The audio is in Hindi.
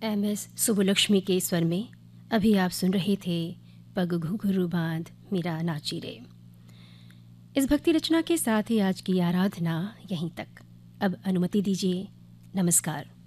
MS सुबुलक्ष्मी के स्वर में अभी आप सुन रहे थे पग घुंघरू बांध मेरा नाची रे। इस भक्ति रचना के साथ ही आज की आराधना यहीं तक। अब अनुमति दीजिए। नमस्कार।